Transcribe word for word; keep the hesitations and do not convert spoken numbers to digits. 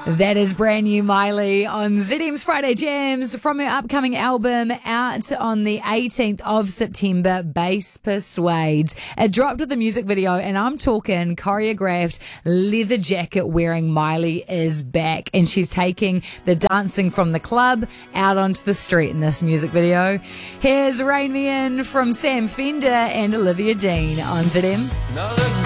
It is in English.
That is brand new Miley on Z M's Friday Jams from her upcoming album out on the eighteenth of September, Bass Persuades. It dropped with a music video, and I'm talking choreographed leather jacket wearing Miley is back, and she's taking the dancing from the club out onto the street in this music video. Here's Rain Me In from Sam Fender and Olivia Dean on Z M.